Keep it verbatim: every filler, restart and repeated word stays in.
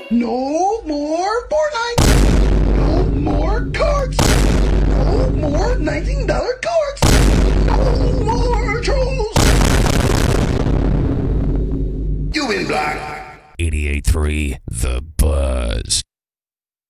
No more Fortnite. No more cards. No more nineteen dollar cards. No more trolls. You win, Black. eighty-eight point three The Buzz.